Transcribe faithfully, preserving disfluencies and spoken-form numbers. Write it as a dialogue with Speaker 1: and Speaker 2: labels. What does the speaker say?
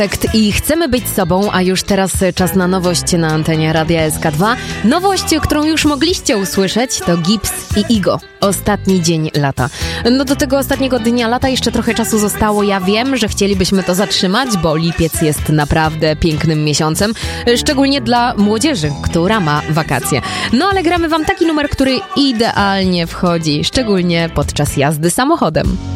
Speaker 1: I chcemy być sobą, a już teraz czas na nowość na antenie Radia S K dwa. Nowość, którą już mogliście usłyszeć, to Gibbs i Igo. Ostatni dzień lata. No do tego ostatniego dnia lata jeszcze trochę czasu zostało. Ja wiem, że chcielibyśmy to zatrzymać, bo lipiec jest naprawdę pięknym miesiącem. Szczególnie dla młodzieży, która ma wakacje. No ale gramy wam taki numer, który idealnie wchodzi, szczególnie podczas jazdy samochodem.